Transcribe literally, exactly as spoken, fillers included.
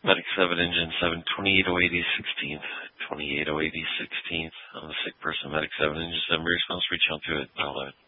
Medic seven, engine seven, twenty-eight oh eight East sixteenth. twenty-eight oh eight East sixteenth. I'm a sick person. Medic seven, engine seven, response, reach out to it. I'll, uh,